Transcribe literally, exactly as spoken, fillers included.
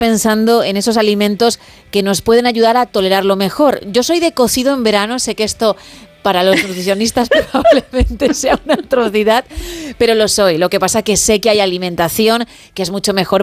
pensando en esos alimentos que nos pueden ayudar a tolerarlo mejor. Yo soy de cocido en verano, sé que esto para los nutricionistas probablemente sea una atrocidad, pero lo soy. Lo que pasa es que sé que hay alimentación que es mucho mejor